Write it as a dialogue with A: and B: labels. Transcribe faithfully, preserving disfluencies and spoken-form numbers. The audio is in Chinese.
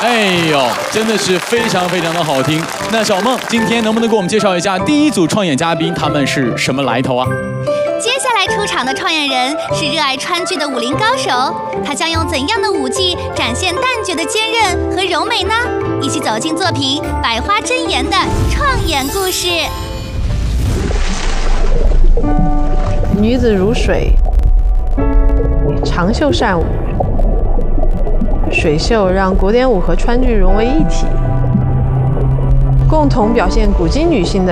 A: 哎呦，真的是非常非常的好听。那小梦今天能不能给我们介绍一下第一组创演嘉宾他们是什么来头啊？
B: 接下来出场的创演人是热爱川剧的武林高手，他将用怎样的武技展现旦角的坚韧和柔美呢？一起走进作品《百花争妍》的创演故事。
C: 女子如水，长袖善舞，水袖让古典舞和川剧融为一体，共同表现古今女性的